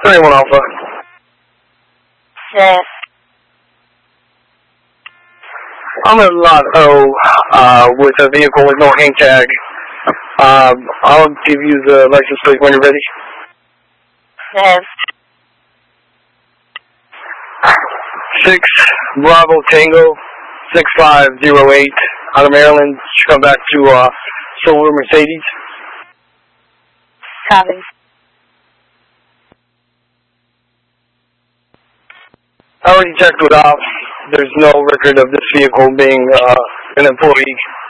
21 Alpha. Yes. I'm in Lot O with a vehicle with no hang tag. I'll give you the license plate when you're ready. Yes. 6 Bravo Tango 6508 out of Maryland. Should come back to Silver Mercedes. Copy. I already checked with ops. There's no record of this vehicle being an employee.